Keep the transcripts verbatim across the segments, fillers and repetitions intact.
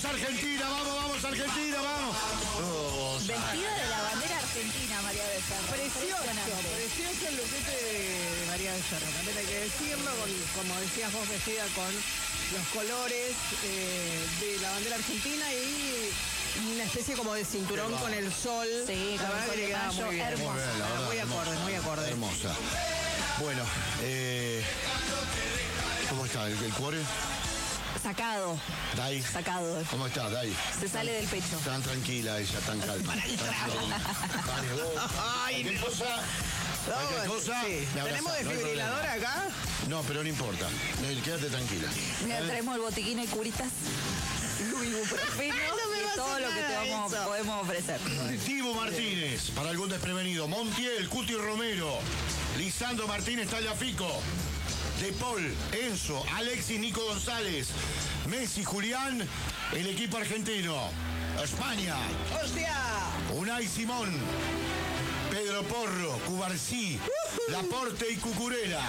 Argentina, vamos, vamos Argentina, vamos. Oh, Vestida de la bandera argentina, María Becerra. Precioso, precioso el loquete de María Becerra, también hay que decirlo, con, como decías vos, vestida con los colores eh, de la bandera argentina y una especie como de cinturón con el sol. Sí, la con verdad el sol que de le queda mayo, muy bien. hermosa. Muy bien, la verdad, muy acorde, hermosa, muy acorde. Hermosa. Bueno, eh, ¿cómo está el, el cuore? Sacado, Dai. sacado. ¿Cómo está, Dai? Se sale del pecho. Tan tranquila ella, tan calma. Dale, vos. Ay, ¿Qué cosa? ¿Cualquier No, cosa? sí. Me abrazás, ¿Tenemos no hay desfibrilador problema. acá? No, pero no importa. Eh, Quédate tranquila. Mira, ¿Eh? traemos el botiquín y curitas. Ibuprofeno Ay, no me y va a todo hacer lo que te nada vamos, eso. podemos ofrecer. Tibo Martínez, para algún desprevenido. Montiel, Cuti Romero. Lisandro Martínez, Tagliafico. De Paul, Enzo, Alexis, Nico González. Messi, Julián, el equipo argentino. España, ¡Hostia! Unai Simón. Pedro Porro, Cubarsí, Laporte y Cucurella.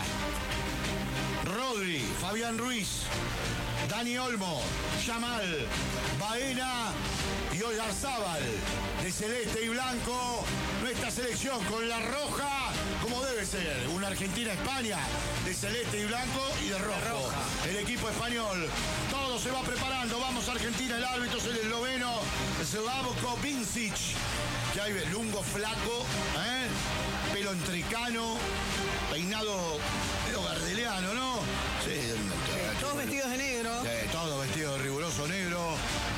Rodri, Fabián Ruiz, Dani Olmo, Yamal, Baena y Oyarzábal. De celeste y blanco, nuestra selección con la roja, como debe ser. Una Argentina-España de celeste y blanco y de rojo. El equipo español, todo se va preparando. Vamos Argentina, el árbitro es el esloveno Slavko Vincic. Que hay lungo, flaco, ¿eh? Pelo entrecano, peinado medio gardeliano, ¿no? Sí, Todos vestidos de negro. Sí, todo vestido de riguroso negro.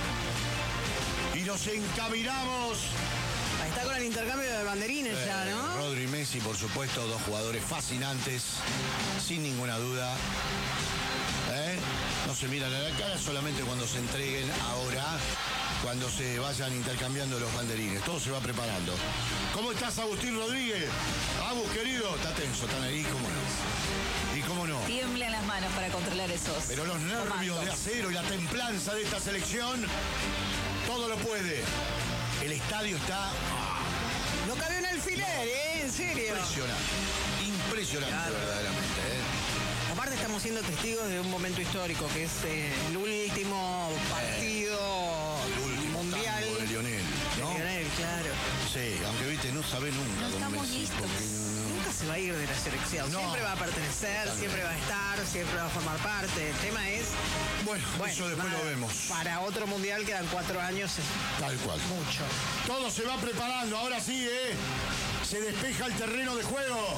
Y nos encaminamos. Ahí está con el intercambio de banderines Eh, ya, ¿no? Rodri y Messi, por supuesto, dos jugadores fascinantes, sin ninguna duda. ¿Eh? No se miran a la cara solamente cuando se entreguen ahora, cuando se vayan intercambiando los banderines. Todo se va preparando. ¿Cómo estás, Agustín Rodríguez? Agus, querido. Está tenso, está ahí, ¿cómo no? ¿Y cómo no? Tiemblan las manos para controlar esos. Pero los nervios comandos. de acero y la templanza de esta selección, todo lo puede. El estadio está No cabe un alfiler, ¿eh? En serio. impresionante. Impresionante, Claro. verdaderamente, ¿eh? Aparte estamos siendo testigos de un momento histórico, que es eh, el último partido El último mundial tango de Lionel, ¿no? de Lionel, claro. Sí, aunque viste, no sabe nunca No con estamos Messi, listos. porque no- Nunca se va a ir de la selección, No. siempre va a pertenecer, Totalmente. siempre va a estar, siempre va a formar parte. El tema es, Bueno, bueno, eso después nada, lo vemos. para otro mundial quedan cuatro años, es Tal cual. mucho. Todo se va preparando, ahora sí, ¿eh? Se despeja el terreno de juego.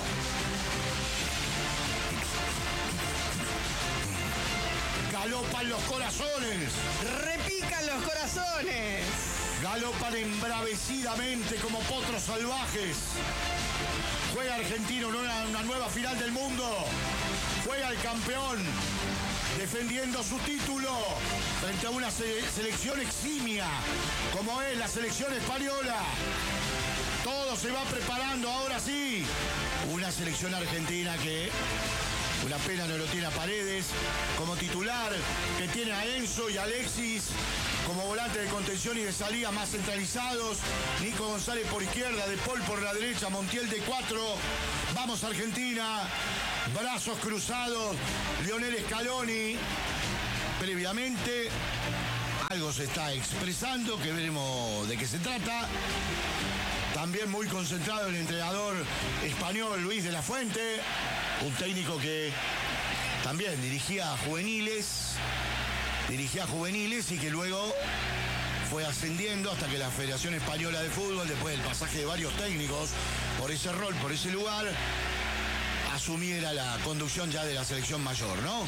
Galopan los corazones. ¡Repican los corazones! Galopan embravecidamente como potros salvajes. Juega Argentina en una, una nueva final del mundo. Juega el campeón defendiendo su título frente a una se- selección eximia como es la selección española. Todo se va preparando, ahora sí. Una selección argentina que, una pena no lo tiene a Paredes como titular, que tiene a Enzo y Alexis como volante de contención y de salida más centralizados. Nico González por izquierda, De Paul por la derecha, Montiel de cuatro. Vamos Argentina, brazos cruzados, Lionel Scaloni. Previamente algo se está expresando, que veremos de qué se trata. También muy concentrado el entrenador español Luis de la Fuente, un técnico que también dirigía a juveniles, dirigía a juveniles y que luego fue ascendiendo hasta que la Federación Española de Fútbol, después del pasaje de varios técnicos por ese rol, por ese lugar, asumiera la conducción ya de la selección mayor, ¿no?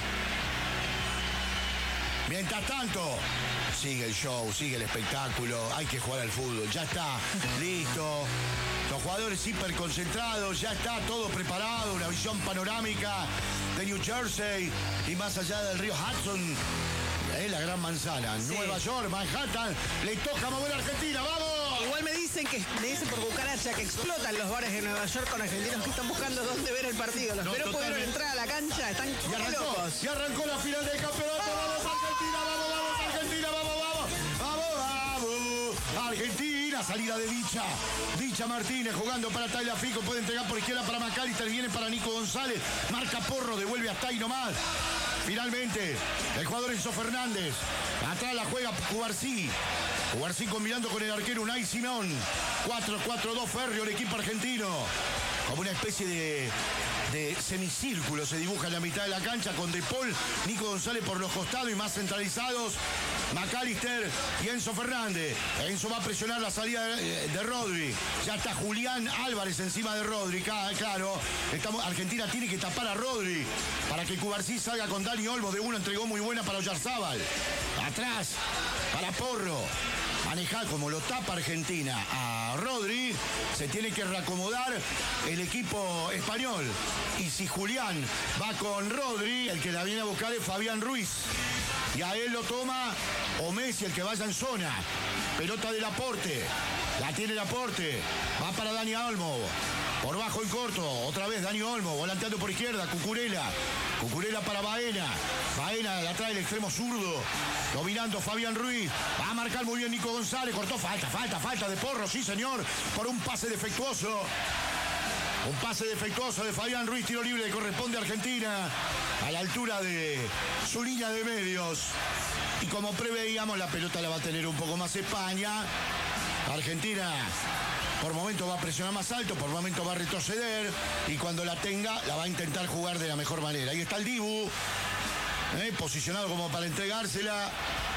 Mientras tanto, sigue el show, sigue el espectáculo, hay que jugar al fútbol, ya está, listo. Los jugadores hiper concentrados, ya está todo preparado, una visión panorámica de New Jersey y más allá del río Hudson, eh, la gran manzana, Sí. Nueva York, Manhattan, le toca mover a Argentina, ¡vamos! Igual me dicen que me dicen por cucaracha que explotan los bares de Nueva York con argentinos que están buscando dónde ver el partido. Los No, que no pudieron totalmente. entrar a la cancha están Y arrancó, locos. y arrancó la final del campeonato. ¡Vamos, Argentina! ¡Vamos, vamos, Argentina! ¡Vamos, vamos! ¡Vamos, vamos! Argentina, salida de Dicha. Dicha Martínez jugando para Tagliafico. Puede entregar por izquierda para McAllister. Viene para Nico González. Marca Porro, devuelve hasta ahí nomás. Finalmente, el jugador Enzo Fernández. Atrás la juega Cubarsí. Cubarsí combinando con el arquero Unai Simón. cuatro cuatro dos férreo el equipo argentino. Como una especie de, de semicírculo se dibuja en la mitad de la cancha con De Paul, Nico González por los costados y más centralizados McAllister y Enzo Fernández. Enzo va a presionar la salida de, de Rodri. Ya está Julián Álvarez encima de Rodri. Claro, estamos, Argentina tiene que tapar a Rodri para que Cubarsí salga con Dani Olmo. De uno entregó muy buena para Oyarzábal. Atrás, para Porro. Manejar como lo tapa Argentina a Rodri, se tiene que reacomodar el equipo español. Y si Julián va con Rodri, el que la viene a buscar es Fabián Ruiz. Y a él lo toma o Messi, el que vaya en zona. Pelota del Laporte. La tiene Laporte. Va para Dani Olmo. Por bajo en corto. Otra vez Dani Olmo. Volanteando por izquierda. Cucurella. Cucurella para Baena. Baena la trae el extremo zurdo. Dominando Fabián Ruiz. Va a marcar muy bien Nico González. Cortó. Falta, falta, falta de Porro. Sí, señor. Por un pase defectuoso. Un pase defectuoso de Fabián Ruiz. Tiro libre que corresponde a Argentina. A la altura de su línea de medios. Y como preveíamos, la pelota la va a tener un poco más España. Argentina por momento va a presionar más alto, por momento va a retroceder. Y cuando la tenga, la va a intentar jugar de la mejor manera. Ahí está el Dibu, eh, posicionado como para entregársela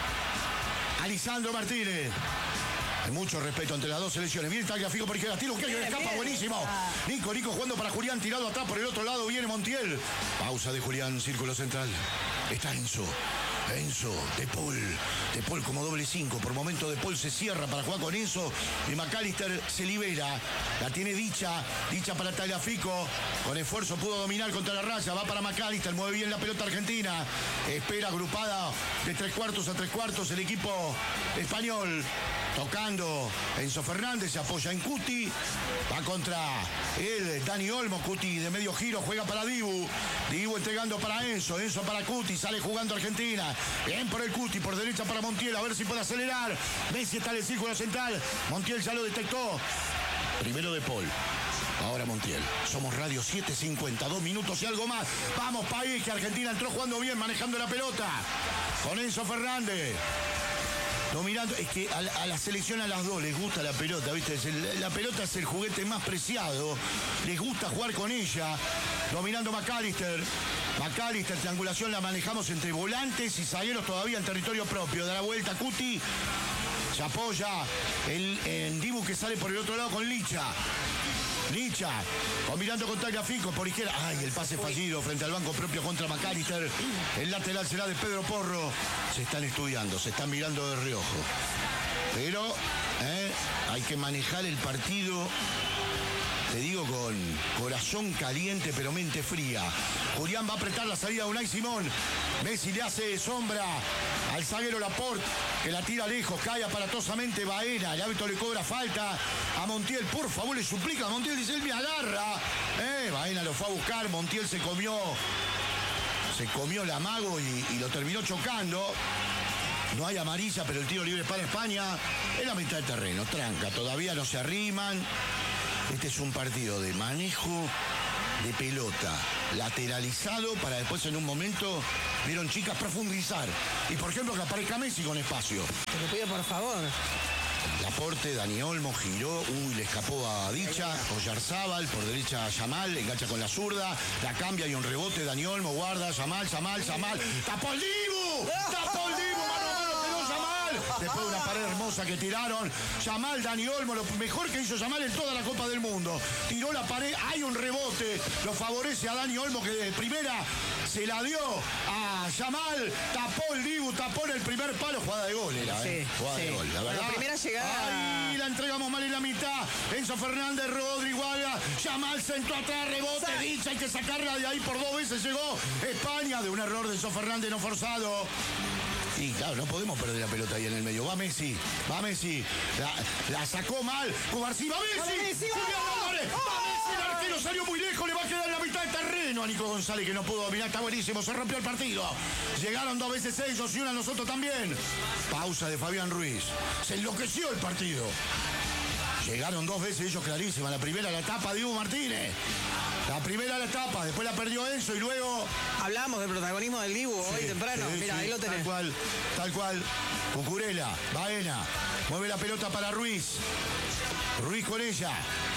a Lisandro Martínez. Hay mucho respeto entre las dos selecciones. Viene Tagliafico por izquierda. Tiro, que escapa, buenísimo. Nico, Nico jugando para Julián, tirado atrás por el otro lado. Viene Montiel. Pausa de Julián, círculo central. Está Enzo. Enzo, De Paul. De Paul como doble cinco. Por momento De Paul se cierra para jugar con Enzo. Y McAllister se libera. La tiene Dicha. Dicha para Tagliafico. Con esfuerzo pudo dominar contra la raya. Va para McAllister. Mueve bien la pelota argentina. Espera agrupada de tres cuartos a tres cuartos el equipo español. Tocando Enzo Fernández, se apoya en Cuti, va contra él, Dani Olmo, Cuti de medio giro, juega para Dibu, Dibu entregando para Enzo, Enzo para Cuti, sale jugando Argentina, bien por el Cuti, por derecha para Montiel, a ver si puede acelerar, Messi está en el círculo central, Montiel ya lo detectó, primero De Paul. Ahora Montiel. Somos Radio siete cincuenta, dos minutos y algo más. Vamos, país, que Argentina entró jugando bien, manejando la pelota. Con Enzo Fernández. Dominando, es que a la, a la selección a las dos les gusta la pelota, ¿viste? Es el, la pelota es el juguete más preciado, les gusta jugar con ella. Dominando McAllister. McAllister, triangulación la manejamos entre volantes y zagueros todavía en territorio propio. Da la vuelta Cuti, se apoya el, el Dibu que sale por el otro lado con Licha. Licha, combinando con Tagliafico por izquierda. Ay, el pase fallido frente al banco propio contra McAllister. El lateral será de Pedro Porro. Se están estudiando, se están mirando de reojo. Pero eh, hay que manejar el partido, te digo, con corazón caliente pero mente fría. Julián va a apretar la salida de Unai Simón. Messi le hace sombra al zaguero Laporte, que la tira lejos, cae aparatosamente Baena. El árbitro le cobra falta a Montiel. Por favor, le suplica a Montiel, dice, él me agarra. Eh, Baena lo fue a buscar, Montiel se comió, se comió el amago y, y lo terminó chocando. No hay amarilla, pero el tiro libre para España. En la mitad del terreno, tranca, todavía no se arriman. Este es un partido de manejo de pelota, lateralizado para después en un momento, vieron chicas, profundizar. Y por ejemplo que aparezca Messi con espacio. Te lo pido por favor. Laporte, Dani Olmo, giró, uy, le escapó a Dicha, Oyarzábal, por derecha Yamal, engancha con la zurda, la cambia y un rebote, Dani Olmo, guarda, Yamal, Yamal, Yamal, ¡tapó el Dibu! ¡Tapó el Dibu! ¡Mano a mano quedó Yamal! Después de una pared hermosa que tiraron, Yamal, Dani Olmo, lo mejor que hizo Yamal en toda la Copa del Mundo. Tiró la pared, hay un rebote, lo favorece a Dani Olmo que de primera se la dio a Yamal, tapó el Dibu, tapó en el primer palo, jugada de gol era, ¿eh? Sí, jugada sí. de gol, la verdad. La primera llegada. Ahí la entregamos mal en la mitad. Enzo Fernández, Rodri, Guaga, Yamal sentó atrás, rebote, Dicha, hay que sacarla de ahí por dos veces, llegó España de un error de Enzo Fernández no forzado. Y claro, no podemos perder la pelota ahí en el medio. Va Messi, va Messi. La, la sacó mal. Cubarsí, va Messi. ¡Va Messi! Julián Álvarez, va Messi. El arquero salió muy lejos. Le va a quedar en la mitad del terreno a Nico González, que no pudo dominar. Está buenísimo. Se rompió el partido. Llegaron dos veces ellos y una nosotros también. Pausa de Fabián Ruiz. Se enloqueció el partido. Llegaron dos veces ellos clarísimas. La primera la tapa Dibu Martínez. La primera la tapa, después la perdió Enzo y luego... Hablamos del protagonismo del Dibu sí, hoy temprano. Sí, Mira, sí, ahí lo tenés. Tal cual, tal cual. Cucurella, Baena, mueve la pelota para Ruiz. Ruiz con ella.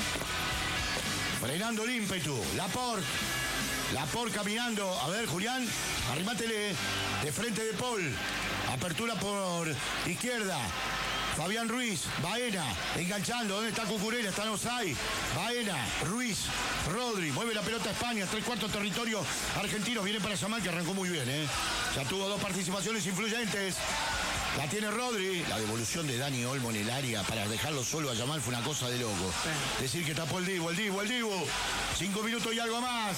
Frenando el ímpetu. Laporte. Laporte caminando. A ver, Julián, arrimátele de frente de Paul. Apertura por izquierda. Fabián Ruiz, Baena, enganchando. ¿Dónde está Cucurella? Está en offside. Baena, Ruiz, Rodri, mueve la pelota a España. Tres cuartos territorio argentino. Viene para Yamal, que arrancó muy bien, ¿eh? Ya tuvo dos participaciones influyentes. La tiene Rodri. La devolución de Dani Olmo en el área para dejarlo solo a Yamal fue una cosa de loco. Sí. Decir que tapó el Dibu, el Dibu, el Dibu. Cinco minutos y algo más.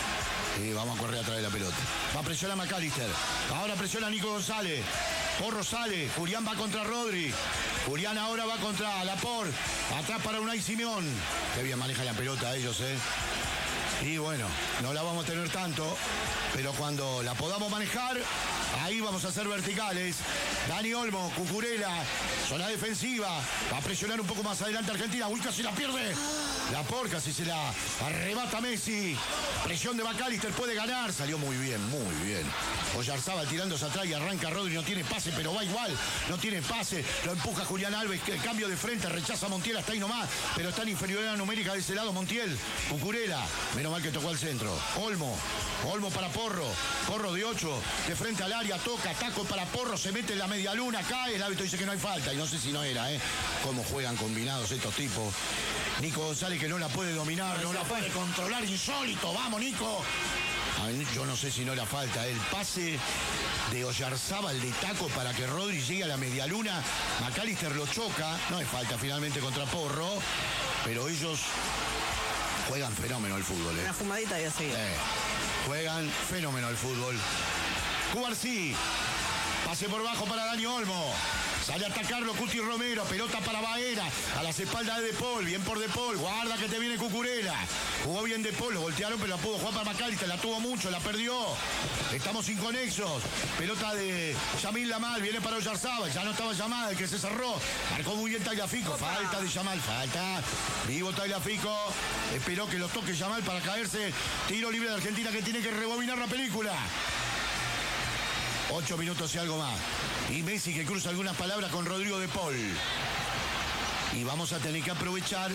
Y vamos a correr atrás de la pelota. Va a presionar a McAllister. Ahora presiona a Nico González. Porro sale. Julián va contra Rodri. Julián ahora va contra Laporte. Atrás para Unai Simeón. Qué bien maneja la pelota ellos, ¿eh? Y bueno, no la vamos a tener tanto, pero cuando la podamos manejar, ahí vamos a ser verticales. Dani Olmo, Cucurella, zona defensiva, va a presionar un poco más adelante Argentina. Uy, casi la pierde. La porca, si se la arrebata Messi. Presión de McAllister, puede ganar. Salió muy bien, muy bien. Oyarzábal tirándose atrás y arranca Rodri, no tiene pase, pero va igual. No tiene pase, lo empuja Julián Alves, que el cambio de frente, rechaza a Montiel, hasta ahí nomás, pero está en inferioridad numérica de ese lado Montiel. Cucurella, menos mal que tocó al centro. Olmo, Olmo para Porro, Porro de ocho, de frente al área, toca, taco para Porro, se mete en la media luna, cae, el árbitro dice que no hay falta, y no sé si no era, ¿eh? Cómo juegan combinados estos tipos. Nico González que no la puede dominar, no la puede controlar, insólito, vamos Nico. Yo no sé si no era falta, el pase de Oyarzábal de taco para que Rodri llegue a la medialuna. McAllister lo choca, no es falta finalmente contra Porro, pero ellos juegan fenómeno el fútbol. ¿eh? Una fumadita y así. Eh, juegan fenómeno el fútbol. Cubarsí, pase por bajo para Dani Olmo. Sale a atacarlo Cuti Romero, pelota para Baena, a las espaldas de De Paul, bien por De Paul, guarda que te viene Cucurella. Jugó bien De Paul, lo voltearon, pero la pudo jugar para McAllister, la tuvo mucho, la perdió. Estamos inconexos. Pelota de Yamil Lamal, viene para Oyarzábal, ya no estaba llamada, el que se cerró. Marcó muy bien Tagliafico, falta de Yamal, falta. Vivo Tagliafico, esperó que lo toque Yamal para caerse. Tiro libre de Argentina que tiene que rebobinar la película. Ocho minutos y algo más. Y Messi que cruza algunas palabras con Rodrigo De Paul. Y vamos a tener que aprovechar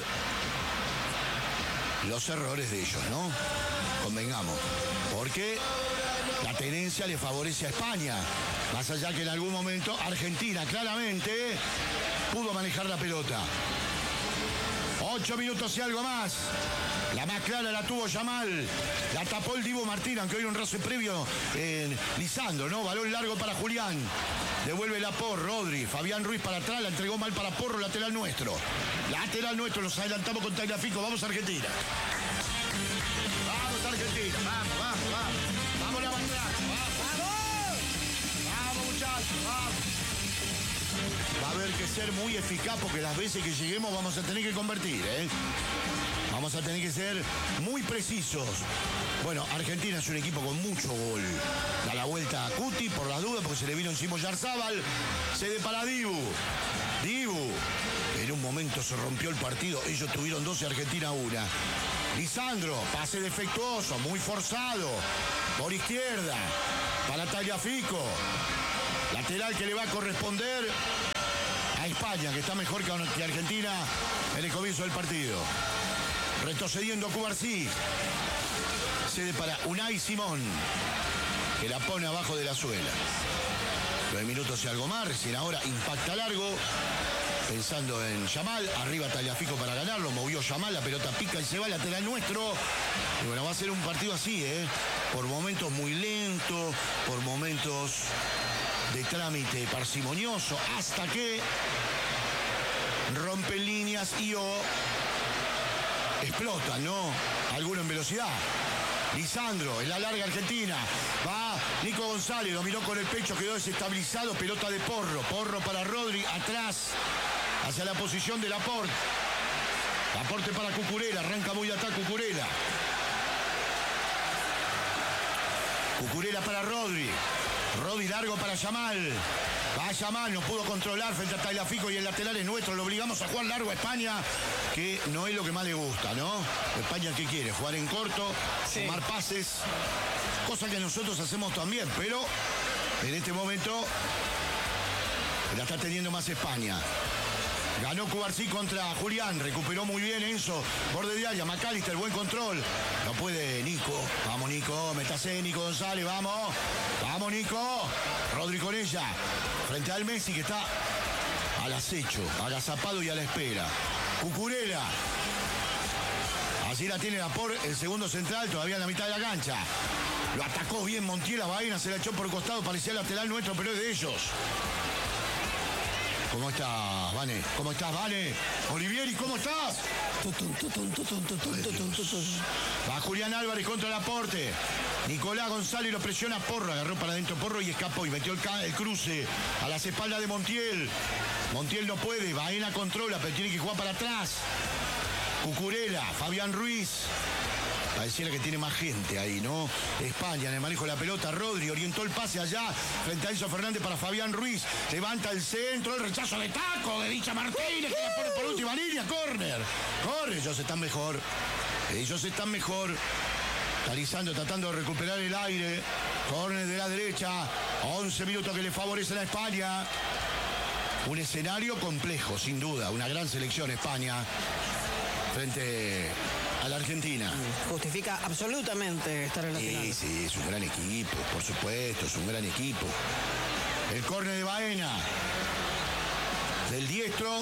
los errores de ellos, ¿no? Convengamos. Porque la tenencia le favorece a España. Más allá que en algún momento Argentina claramente pudo manejar la pelota. Ocho minutos y algo más. La más clara la tuvo Yamal. La tapó el Dibu Martínez, aunque hoy un roce previo en Lisandro, ¿no? Balón largo para Julián. Devuelve la por Rodri. Fabián Ruiz para atrás, la entregó mal para Porro, lateral nuestro. Lateral nuestro, nos adelantamos con Tagliafico. Vamos a Argentina. Vamos a Argentina. Vamos, vamos, vamos. Vamos la bandera. Vamos. Vamos. Vamos, muchachos. Vamos. Va a haber que ser muy eficaz porque las veces que lleguemos vamos a tener que convertir, ¿eh? Vamos a tener que ser muy precisos. Bueno, Argentina es un equipo con mucho gol. Da la vuelta a Cuti por la duda porque se le vino encima Oyarzábal. Cede para Dibu. Dibu. En un momento se rompió el partido. Ellos tuvieron doce, Argentina una. Lisandro, pase defectuoso, muy forzado. Por izquierda. Para Tagliafico. Lateral que le va a corresponder a España, que está mejor que Argentina en el comienzo del partido. Retrocediendo a Cubarsí. Cede para Unai Simón, que la pone abajo de la suela. Nueve minutos y algo más, recién ahora impacta largo. Pensando en Yamal, arriba Tagliafico para ganarlo, movió Yamal, la pelota pica y se va, lateral nuestro. Y bueno, va a ser un partido así, ¿eh? Por momentos muy lento, por momentos de trámite parsimonioso, hasta que rompen líneas y o explotan, ¿no? Alguno en velocidad. Lisandro, en la larga Argentina. Va Nico González, dominó con el pecho, quedó desestabilizado. Pelota de Porro. Porro para Rodri, atrás, hacia la posición de Laporte. Laporte para Cucurella, arranca muy atrás Cucurella. Cucurella para Rodri. Rodri largo para Yamal. Va Yamal, no pudo controlar frente a Tagliafico y el lateral es nuestro. Lo obligamos a jugar largo a España, que no es lo que más le gusta, ¿no? España, ¿qué quiere? Jugar en corto, sí. Sumar pases, cosa que nosotros hacemos también, pero en este momento la está teniendo más España. Ganó Cubarsí contra Julián, recuperó muy bien Enzo, borde de área, McAllister, buen control. No puede Nico, vamos Nico, metase Nico González, vamos, vamos Nico. Rodri con ella, frente al Messi que está al acecho, agazapado y a la espera. Cucurella, así la tiene la por el segundo central, todavía en la mitad de la cancha. Lo atacó bien Montiel, la vaina se la echó por costado, parecía lateral nuestro, pero es de ellos. ¿Cómo estás, Vane? ¿Cómo estás, Vane? Olivieri, ¿cómo estás? Va Julián Álvarez contra el aporte. Nicolás González lo presiona Porro. Agarró para adentro Porro y escapó. Y metió el, el cruce a las espaldas de Montiel. Montiel no puede. Baena controla, pero tiene que jugar para atrás. Cucurella, Fabián Ruiz. Pareciera que tiene más gente ahí, ¿no? España en el manejo de la pelota. Rodri orientó el pase allá frente a Enzo Fernández para Fabián Ruiz. Levanta el centro, el rechazo de taco de Dicha Martínez, que la pone por última línea. Córner. Corre, ellos están mejor. Ellos están mejor. Talizando, tratando de recuperar el aire. Córner de la derecha. once minutos que le favorecen a España. Un escenario complejo, sin duda. Una gran selección España frente a la Argentina. Justifica absolutamente estar en la final. Sí, sí, es un gran equipo, por supuesto, es un gran equipo. El córner de Baena. Del diestro.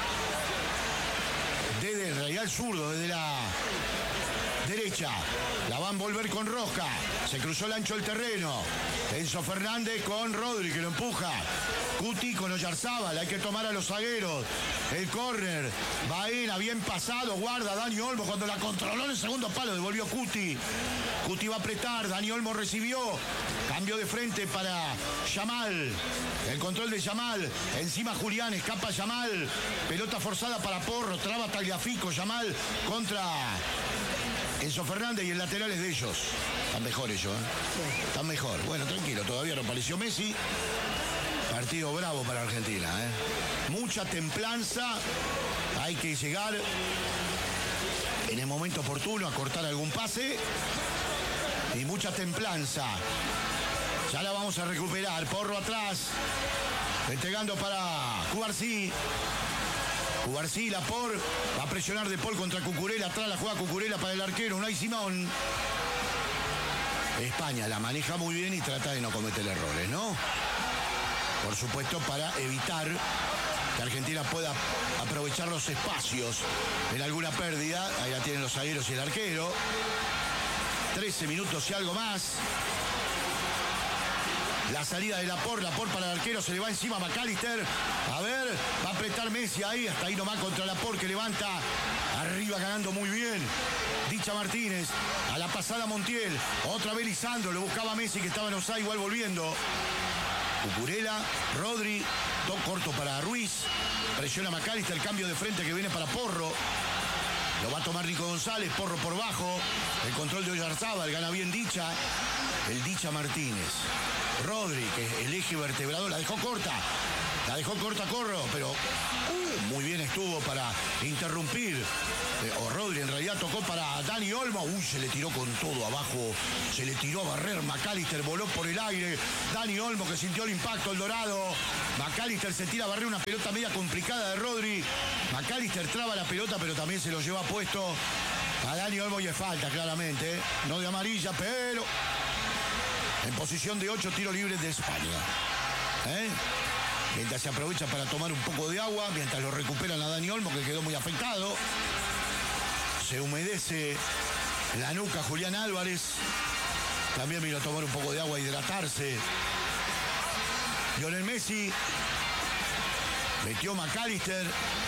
Desde el Real zurdo, desde la derecha. La van a volver con Rosca. Se cruzó el ancho del terreno. Enzo Fernández con Rodri, que lo empuja. Cuti con Oyarzábal, hay que tomar a los zagueros. El córner, Baena, bien pasado, guarda Dani Olmo cuando la controló en el segundo palo, devolvió Cuti. Cuti va a apretar, Dani Olmo recibió. Cambio de frente para Yamal. El control de Yamal, encima Julián, escapa Yamal. Pelota forzada para Porro, traba Tagliafico, Yamal contra Enzo Fernández y el lateral es de ellos. Están mejor ellos, ¿eh? Están mejor. Bueno, tranquilo, todavía no apareció Messi. Partido bravo para Argentina, ¿eh? Mucha templanza. Hay que llegar en el momento oportuno a cortar algún pase. Y mucha templanza. Ya la vamos a recuperar. Porro atrás. Entregando para Cubarsí. Cubarsí, Lapor. Va a presionar De Paul contra Cucurella. Atrás la juega Cucurella para el arquero. Unai Simón. España la maneja muy bien y trata de no cometer errores, ¿no? Por supuesto, para evitar que Argentina pueda aprovechar los espacios en alguna pérdida. Ahí la tienen los zagueros y el arquero. trece minutos y algo más. La salida de Lapor, Lapor para el arquero, se le va encima a McAllister. A ver, va a apretar Messi ahí, hasta ahí nomás contra Lapor, que levanta arriba ganando muy bien. Dicha Martínez, a la pasada Montiel, otra vez Lisandro, lo buscaba Messi que estaba en offside, igual volviendo. Cucurella, Rodri, dos cortos para Ruiz, presiona McAllister, el cambio de frente que viene para Porro. Lo va a tomar Nico González, Porro por bajo. El control de Oyarzábal, gana bien Dicha. El Dicha Martínez. Rodri, que es el eje vertebrador, la dejó corta. La dejó corta Corro, pero uh, muy bien estuvo para interrumpir. Eh, o Rodri en realidad tocó para Dani Olmo. Uy, se le tiró con todo abajo. Se le tiró a barrer. McAllister voló por el aire. Dani Olmo que sintió el impacto, el dorado. McAllister se tira a barrer una pelota media complicada de Rodri. McAllister traba la pelota, pero también se lo lleva puesto a Dani Olmo y es falta, claramente. ¿eh? No de amarilla, pero en posición de ocho tiros libres de España. ¿Eh? Mientras se aprovecha para tomar un poco de agua, mientras lo recuperan a Dani Olmo, que quedó muy afectado. Se humedece la nuca Julián Álvarez. También vino a tomar un poco de agua, a hidratarse. Lionel Messi. Metió McAllister.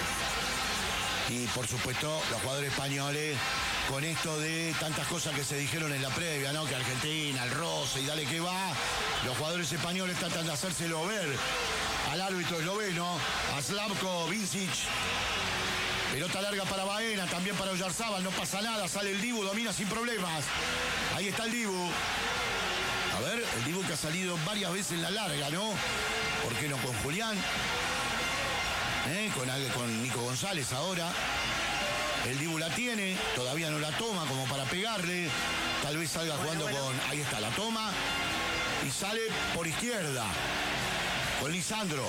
Y por supuesto, los jugadores españoles, con esto de tantas cosas que se dijeron en la previa, ¿no? Que Argentina, el roce y dale que va. Los jugadores españoles tratan de hacérselo ver al árbitro esloveno, a Slavko Vincic. Pelota larga para Baena, también para Oyarzábal, no pasa nada, sale el Dibu, domina sin problemas. Ahí está el Dibu. A ver, El Dibu que ha salido varias veces en la larga, ¿no? ¿Por qué no con Julián? ¿Eh? Con, con Nico González ahora. El Dibu la tiene, todavía no la toma como para pegarle. Tal vez salga bueno, jugando bueno. con... Ahí está, la toma. Y sale por izquierda. Con Lisandro.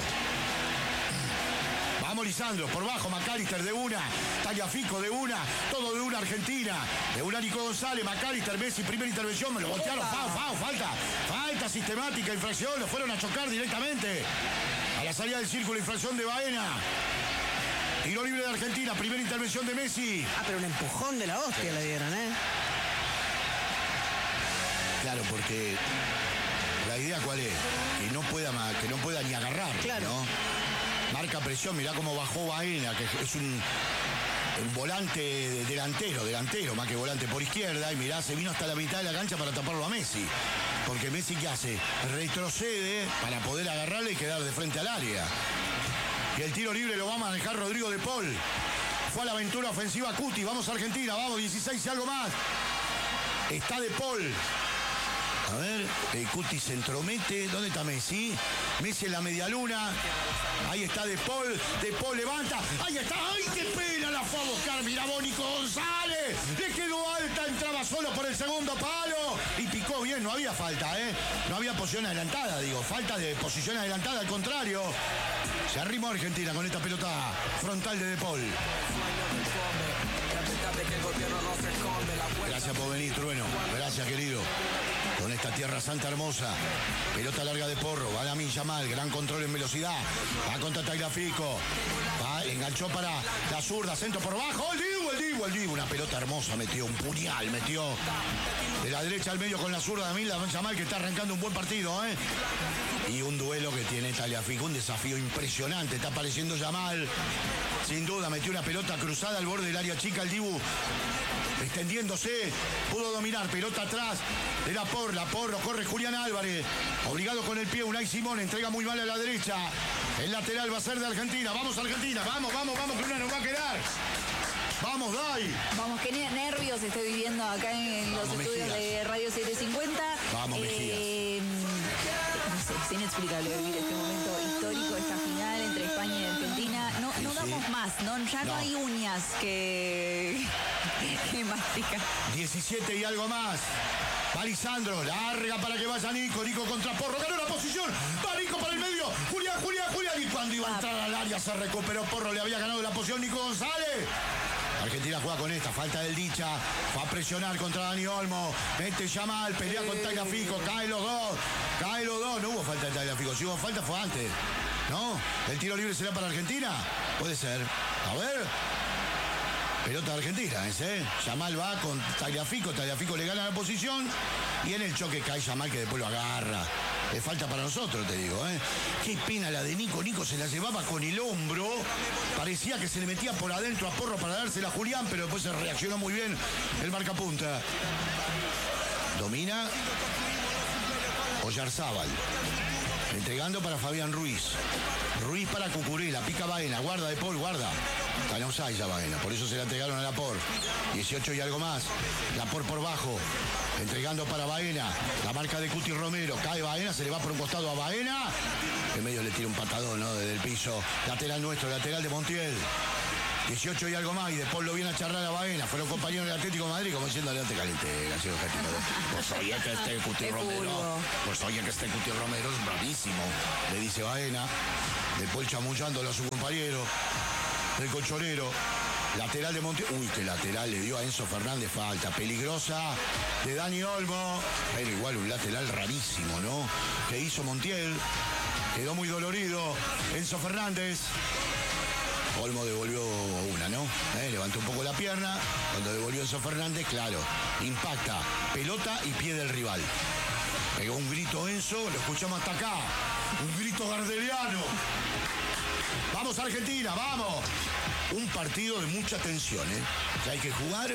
Vamos Lisandro, por bajo, McAllister de una, Tagliafico de una, todo de una Argentina, de una Nico González, McAllister, Messi, primera intervención, me lo voltearon, fau, fau, falta, falta sistemática, infracción, lo fueron a chocar directamente. A la salida del círculo, infracción de Baena. Tiro libre de Argentina, primera intervención de Messi. Ah, pero un empujón de la hostia le dieron, ¿eh? Claro, porque la idea cuál es, que no pueda, que no pueda ni agarrar, claro. ¿no? Marca presión, mirá cómo bajó Baena, que es un, un volante delantero, delantero, más que volante por izquierda, y mirá, se vino hasta la mitad de la cancha para taparlo a Messi. Porque Messi, ¿qué hace? Retrocede para poder agarrarle y quedar de frente al área. Y el tiro libre lo va a manejar Rodrigo de Paul. Fue a la aventura ofensiva Cuti, vamos a Argentina, vamos, dieciséis y algo más. Está de Paul. A ver, el Cuti se entromete. ¿Dónde está Messi? Messi en la media luna. Ahí está De Paul. De Paul levanta. Ahí está. ¡Ay, qué pena! La fue a buscar. Mirá, Bónico González. Le quedó alta. Entraba solo por el segundo palo. Y picó bien. No había falta, ¿eh? No había posición adelantada, digo. Falta de posición adelantada. Al contrario. Se arrimó Argentina con esta pelota frontal de De Paul. Gracias por venir, Trueno. Gracias, querido. Con esta tierra santa hermosa. Pelota larga de Porro. Va Lamine Yamal. Gran control en velocidad. Va contra Tagliafico. Va, enganchó para la zurda. Centro por bajo. El Dibu, el Dibu, el Dibu. Una pelota hermosa. Metió un puñal. Metió de la derecha al medio con la zurda de Lamine Yamal, que está arrancando un buen partido, ¿eh? Y un duelo que tiene Tagliafico. Un desafío impresionante. Está apareciendo Yamal. Sin duda, metió una pelota cruzada al borde del área chica. El Dibu extendiéndose, pudo dominar, pelota atrás de la Por, la Por, lo corre Julián Álvarez, obligado con el pie, Unai Simón, entrega muy mal a la derecha, el lateral va a ser de Argentina, vamos Argentina, vamos, vamos, vamos, que una nos va a quedar. Vamos, Dai. Vamos, qué nervios estoy viviendo acá en los vamos, estudios Mejías. De Radio setecientos cincuenta. Vamos, eh, no sé, es inexplicable vivir este momento histórico, esta final entre España y Argentina. No, no sí, damos sí. más, ¿no? Ya no. no hay uñas que, que mastican. diecisiete y algo más. Va Lisandro, larga para que vaya Nico, Nico contra Porro, ganó la posición, va Nico para el medio, Julián, Julián, Julián, y cuando iba a entrar al área se recuperó Porro, le había ganado la posición Nico González. Argentina juega con esta, falta del Dicha, va a presionar contra Dani Olmo, mete Yamal, pelea con Tagliafico, cae los dos, cae los dos, no hubo falta de Tagliafico, si hubo falta fue antes, ¿no? ¿El tiro libre será para Argentina? Puede ser, a ver... Pelota de Argentina, ¿eh? Yamal va con Tagliafico, Tagliafico le gana la posición y en el choque cae Yamal que después lo agarra. Le falta para nosotros, te digo, ¿eh? Qué pena la de Nico, Nico se la llevaba con el hombro, parecía que se le metía por adentro a Porro para dársela a Julián, pero después se reaccionó muy bien el marcapunta. Domina Oyarzábal, entregando para Fabián Ruiz. Ruiz para Cucurella, pica Baena, guarda de Paul, guarda. Está en offside ya Baena, por eso se la entregaron a la Por. dieciocho y algo más. La Por por bajo. Entregando para Baena. La marca de Cuti Romero. Cae Baena, se le va por un costado a Baena. En medio le tira un patadón, ¿no? Desde el piso. Lateral nuestro, lateral de Montiel. dieciocho y algo más. Y después lo viene a charlar a Baena. Fueron compañeros del Atlético de Madrid, como diciendo, adelante caliente, Gallego Catino. Pues oye que esté Cuti Romero. Pues oye que esté Cuti Romero, es bravísimo. Le dice Baena. Después chamullándolo a su compañero. El colchonero, lateral de Montiel. Uy, qué lateral le dio a Enzo Fernández, falta peligrosa de Dani Olmo. Pero igual un lateral rarísimo, ¿no? Que hizo Montiel. Quedó muy dolorido. Enzo Fernández. Olmo devolvió una, ¿no? ¿Eh? Levantó un poco la pierna. Cuando devolvió Enzo Fernández, claro, impacta pelota y pie del rival. Pegó un grito Enzo, lo escuchamos hasta acá. Un grito gardeliano. Vamos Argentina, vamos. Un partido de mucha tensión, ¿eh? Que hay que jugar,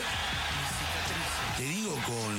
te digo, con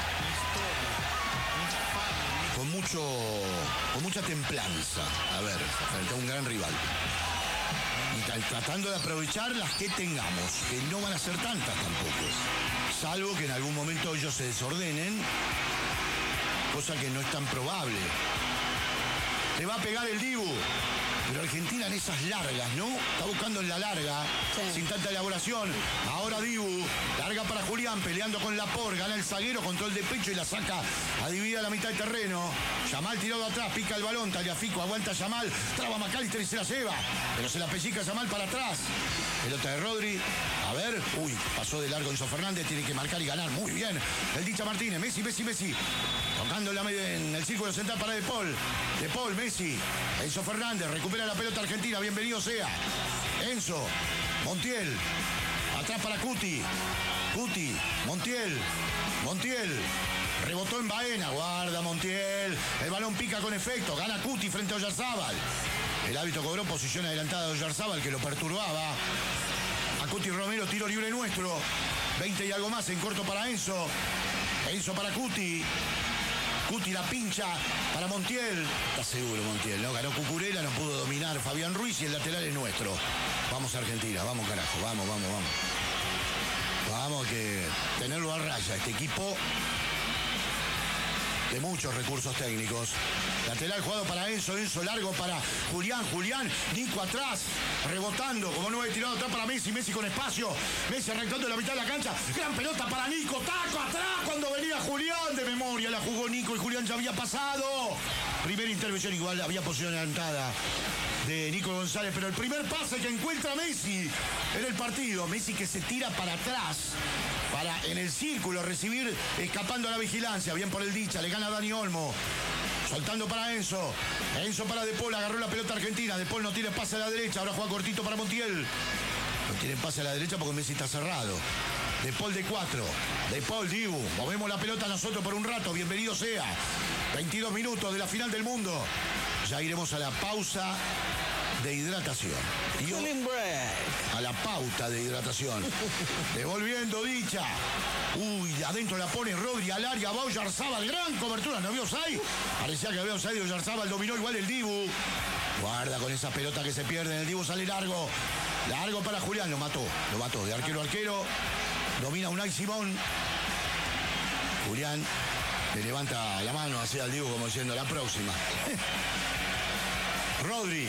con mucho con mucha templanza. A ver, frente a un gran rival. Y tratando de aprovechar las que tengamos, que no van a ser tantas tampoco. Salvo que en algún momento ellos se desordenen cosa que no es tan probable. Le va a pegar el Dibu. Pero Argentina en esas largas, ¿no? Está buscando en la larga, sí. sin tanta elaboración. Ahora Dibu, larga para Julián, peleando con Laporte, gana el zaguero, control de pecho y la saca a dividir a la mitad del terreno. Yamal tirado atrás, pica el balón, Tagliafico, aguanta Yamal, traba McAllister y se la lleva. Pero se la pellizca Yamal para atrás. Pelota de Rodri, a ver, uy, pasó de largo Enzo Fernández, tiene que marcar y ganar, muy bien. El Dicha Martínez, Messi, Messi, Messi. Tocando en, la, en el círculo central para De Paul. De Paul, Messi, Enzo Fernández, recupera la pelota argentina, bienvenido sea. Enzo, Montiel, atrás para Cuti. Cuti, Montiel, Montiel. Rebotó en Baena, guarda Montiel. El balón pica con efecto, gana Cuti frente a Oyarzábal. El árbitro cobró posición adelantada de Oyarzábal que lo perturbaba. A Cuti Romero, tiro libre nuestro. veinte y algo más en corto para Enzo. Enzo para Cuti. Cuti la pincha para Montiel. Está seguro Montiel, ¿no? Ganó Cucurella, no pudo dominar Fabián Ruiz y el lateral es nuestro. Vamos Argentina, vamos carajo, vamos, vamos, vamos. Vamos que tenerlo a raya este equipo de muchos recursos técnicos. Lateral jugado para Enzo, Enzo largo para Julián, Julián, Nico atrás, rebotando, como nueve tirado atrás para Messi, Messi con espacio, Messi arrancando en la mitad de la cancha, gran pelota para Nico, taco atrás cuando venía Julián, de memoria la jugó Nico y Julián ya había pasado. Primera intervención igual, había posición adelantada de Nico González, pero el primer pase que encuentra Messi en el partido, Messi que se tira para atrás, para en el círculo recibir, escapando a la vigilancia, bien por el Dicha, le gana a Dani Olmo, soltando para Enzo, Enzo para De Paul, agarró la pelota argentina, De Paul no tiene pase a la derecha, ahora juega cortito para Montiel, no tiene pase a la derecha porque Messi está cerrado. De Paul de cuatro, De Paul, Dibu, movemos la pelota nosotros por un rato, bienvenido sea, veintidós minutos de la final del mundo, ya iremos a la pausa de hidratación. Yo, a la pauta de hidratación. Devolviendo Dicha. Uy, adentro la pone Rodri al área, va Oyarzábal, gran cobertura, ¿no vio Osay? Parecía que había Osay, Oyarzábal dominó igual el Dibu. Guarda con esa pelota que se pierde, el Dibu sale largo. Largo para Julián, lo mató, lo mató, de arquero a arquero. Domina Unai Simón. Julián le levanta la mano hacia el Dibu como diciendo la próxima. Rodri.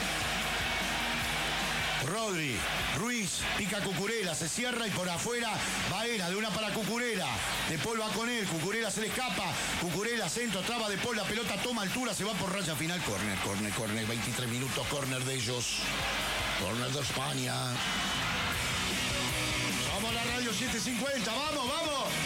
Rodri, Ruiz, pica Cucurella, se cierra y por afuera Baena, de una para Cucurella. De Paul va con él, Cucurella se le escapa. Cucurella, centro, traba De Paul, la pelota toma altura, se va por raya final. Córner, córner, córner, veintitrés minutos, córner de ellos. Córner de España. Vamos a la radio siete cincuenta, vamos, vamos.